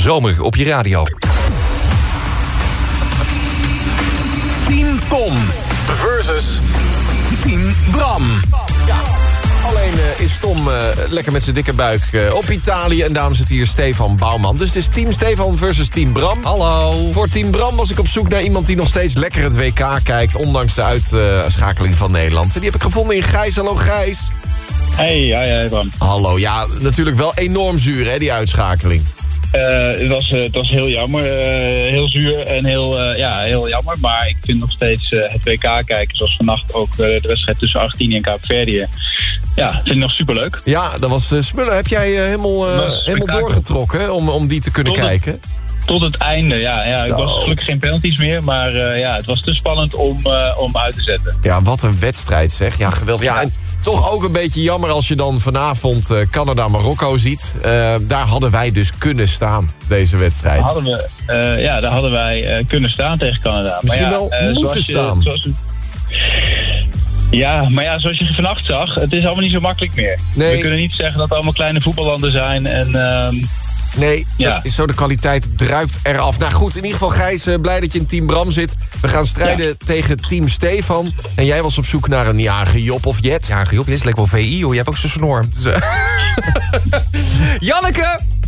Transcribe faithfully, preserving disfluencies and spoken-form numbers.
zomer op je radio. Team Tom versus Team Bram. Ja. Alleen uh, is Tom uh, lekker met zijn dikke buik uh, op Italië. En daarom zit hier Stefan Bouwman. Dus het is Team Stefan versus Team Bram. Hallo. Voor Team Bram was ik op zoek naar iemand die nog steeds lekker het W K kijkt. Ondanks de uitschakeling van Nederland. En die heb ik gevonden in Gijs. Hallo Gijs. Hey, ja, ja, Bram. Hallo, ja, natuurlijk wel enorm zuur hè, die uitschakeling. Uh, het, was, uh, het was heel jammer, uh, heel zuur en heel, uh, ja, heel jammer. Maar ik vind nog steeds uh, het W K kijken, zoals vannacht ook uh, de wedstrijd tussen Argentinië en Kaapverdië. Ja, vind ik nog superleuk. Ja, dat was uh, smullen. Heb jij uh, helemaal, uh, helemaal doorgetrokken om, om die te kunnen tot kijken? Het, tot het einde, ja. ja ik was gelukkig geen penalties meer, maar uh, ja, het was te spannend om, uh, om uit te zetten. Ja, wat een wedstrijd zeg. Ja, geweldig. Ja, en toch ook een beetje jammer als je dan vanavond uh, Canada-Marokko ziet. Uh, daar hadden wij dus kunnen staan, deze wedstrijd. Daar hadden we, uh, ja, daar hadden wij uh, kunnen staan tegen Canada. Misschien maar ja, wel uh, moeten je, staan. Zoals u... Ja, maar ja, zoals je vannacht zag, het is allemaal niet zo makkelijk meer. Nee. We kunnen niet zeggen dat het allemaal kleine voetballanden zijn en... Uh, Nee, ja. dat is zo, de kwaliteit druipt eraf. Nou goed, in ieder geval Gijs, uh, blij dat je in Team Bram zit. We gaan strijden ja. tegen Team Stefan. En jij was op zoek naar een jager Job of Jet. Jager Job, dit is lekker wel V I, hoor. Je hebt ook zo'n snor. Dus, uh... Janneke!